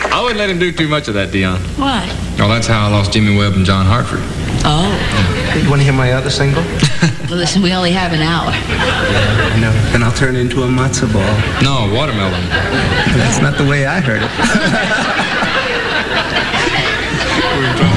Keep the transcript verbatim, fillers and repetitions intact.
I wouldn't let him do too much of that, Dion. What? Well, that's how I lost Jimmy Webb and John Hartford. Oh. You want to hear my other single? Well, listen, we only have an hour. Yeah, no. Then I'll turn it into a matzo ball. No, watermelon. That's not the way I heard it.